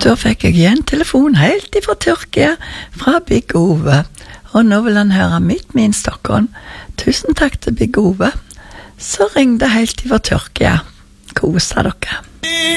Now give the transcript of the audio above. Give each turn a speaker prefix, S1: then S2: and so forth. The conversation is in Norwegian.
S1: Da fikk jeg igjen telefon helt ifra Tyrkia, fra Big Ove. Og nå vil han høre mitt min Stockholm. Tusen takk til Big Ove. Så ringte helt ifra Tyrkia. Kosa dere.